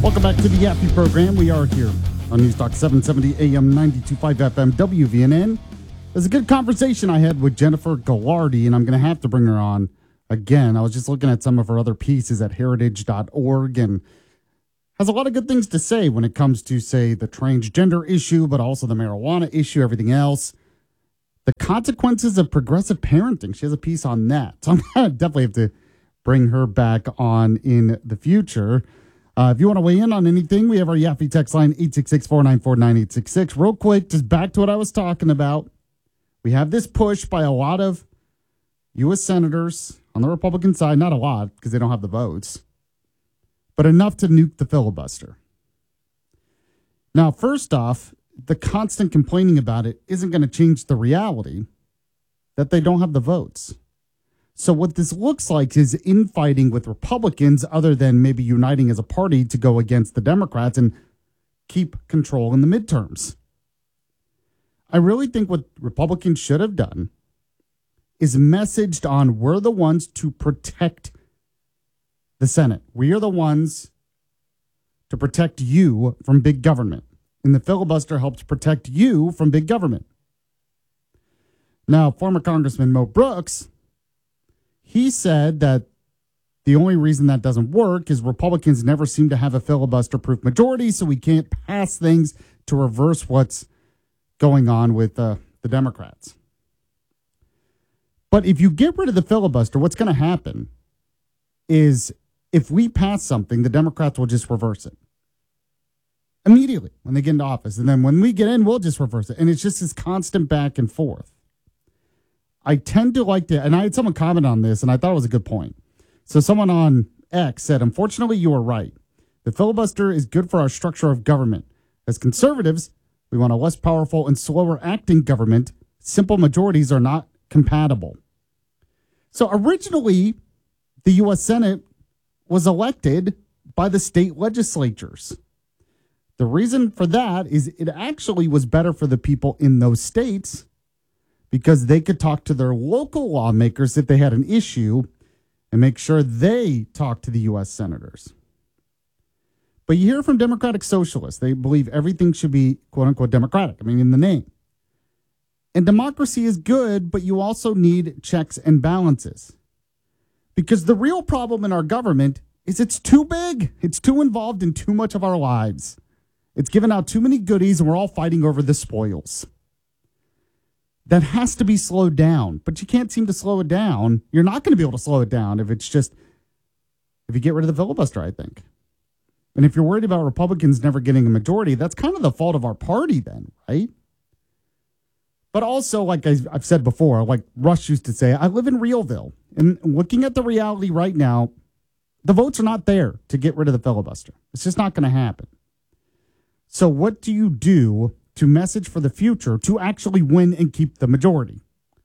Welcome back to the Yaffee program. We are here on News Talk 770 AM 92.5 FM WVNN. There's a good conversation I had with Jennifer Gallardi, and I'm going to have to bring her on again. I was just looking at some of her other pieces at heritage.org and has a lot of good things to say when it comes to, say, the transgender issue, but also the marijuana issue, everything else. The consequences of progressive parenting. She has a piece on that. So I'm going to definitely have to bring her back on in the future. If you want to weigh in on anything, we have our Yaffee text line, 866-494-9866. Real quick, just back to what I was talking about. We have this push by a lot of U.S. senators on the Republican side. Not a lot, because they don't have the votes, but enough to nuke the filibuster. Now, first off, the constant complaining about it isn't going to change the reality that they don't have the votes. So what this looks like is infighting with Republicans other than maybe uniting as a party to go against the Democrats and keep control in the midterms. I really think what Republicans should have done is messaged on we're the ones to protect the Senate. We are the ones to protect you from big government. And the filibuster helps protect you from big government. Now, former Congressman Mo Brooks, he said that the only reason that doesn't work is Republicans never seem to have a filibuster-proof majority, so we can't pass things to reverse what's going on with the Democrats. But if you get rid of the filibuster, what's going to happen is if we pass something, the Democrats will just reverse it immediately when they get into office. And then when we get in, we'll just reverse it. And it's just this constant back and forth. I tend to like to, and I had someone comment on this, and I thought it was a good point. So someone on X said, unfortunately, you are right. The filibuster is good for our structure of government. As conservatives, we want a less powerful and slower acting government. Simple majorities are not compatible. So originally, the U.S. Senate was elected by the state legislatures. The reason for that is it actually was better for the people in those states because they could talk to their local lawmakers if they had an issue and make sure they talk to the U.S. senators. But you hear from Democratic Socialists, they believe everything should be, quote unquote, democratic. I mean, in the name. And democracy is good, but you also need checks and balances. Because the real problem in our government is it's too big. It's too involved in too much of our lives. It's given out too many goodies, and we're all fighting over the spoils. That has to be slowed down, but you can't seem to slow it down. You're not going to be able to slow it down if you get rid of the filibuster, I think. And if you're worried about Republicans never getting a majority, that's kind of the fault of our party then, right? But also, like I've said before, like Rush used to say, I live in Realville. And looking at the reality right now, the votes are not there to get rid of the filibuster. It's just not going to happen. So what do you do to message for the future to actually win and keep the majority?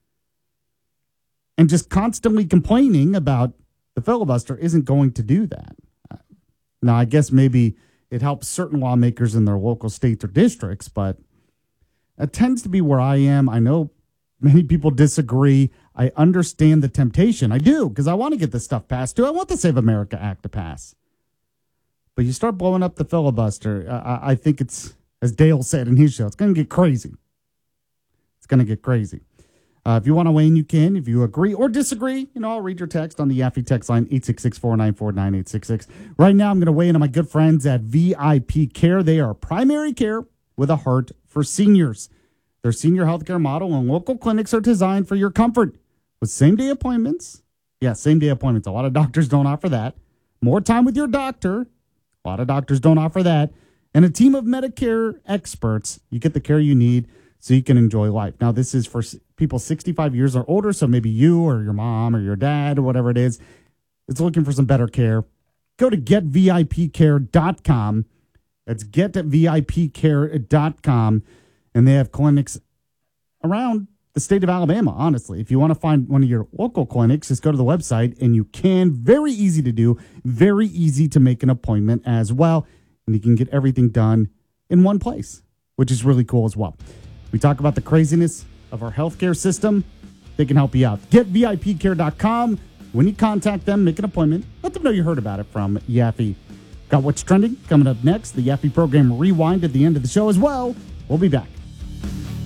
And just constantly complaining about the filibuster isn't going to do that. Now, I guess maybe it helps certain lawmakers in their local states or districts, but it tends to be where I am. I know many people disagree. I understand the temptation. I do, because I want to get this stuff passed too. I want the Save America Act to pass. But you start blowing up the filibuster, I think it's, as Dale said in his show, it's going to get crazy. It's going to get crazy. If you want to weigh in, you can. If you agree or disagree, I'll read your text on the Yaffee text line, 866-494-9866. Right now, I'm going to weigh in on my good friends at VIP Care. They are primary care with a heart for seniors. Their senior healthcare model and local clinics are designed for your comfort with same-day appointments. Yeah, same-day appointments. A lot of doctors don't offer that. More time with your doctor. A lot of doctors don't offer that. And a team of Medicare experts. You get the care you need so you can enjoy life. Now, this is for people 65 years or older, so maybe you or your mom or your dad or whatever it is looking for some better care. Go to getvipcare.com. That's getvipcare.com. And they have clinics around the state of Alabama, honestly. If you want to find one of your local clinics, just go to the website, and you can. Very easy to do. Very easy to make an appointment as well. And you can get everything done in one place, which is really cool as well. We talk about the craziness of our healthcare system. They can help you out. GetVIPcare.com. When you contact them, make an appointment. Let them know you heard about it from Yaffee. Got what's trending coming up next. The Yappy program rewind at the end of the show as well. We'll be back.